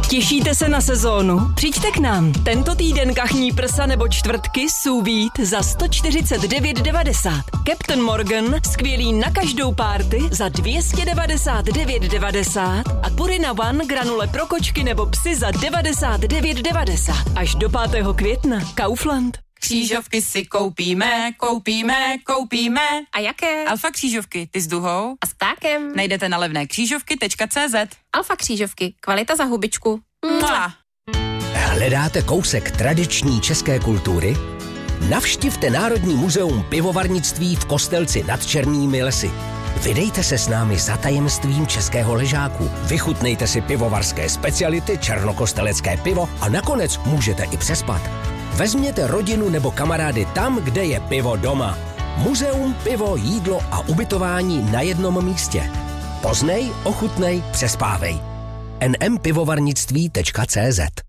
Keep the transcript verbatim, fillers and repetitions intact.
Těšíte se na sezónu? Přijďte k nám. Tento týden kachní prsa nebo čtvrtky sous vide za sto čtyřicet devět devadesát. Captain Morgan, skvělý na každou párty za dvě stě devadesát devět devadesát a Purina One granule pro kočky nebo psy za devadesát devět devadesát. Až do pátého května. Kaufland. Křížovky si koupíme, koupíme, koupíme. A jaké? Alfa křížovky, ty s duhou a s ptákem. Najdete na levné křížovky tečka cé zet. Alfa křížovky, kvalita za hubičku. Mua. Hledáte kousek tradiční české kultury? Navštivte Národní muzeum pivovarnictví v Kostelci nad Černými lesy. Vydejte se s námi za tajemstvím českého ležáku. Vychutnejte si pivovarské speciality, černokostelecké pivo a nakonec můžete i přespat. Vezměte rodinu nebo kamarády tam, kde je pivo doma. Muzeum, pivo, jídlo a ubytování na jednom místě. Poznej, ochutnej, přespávej. en em pivovarnictví tečka cé zet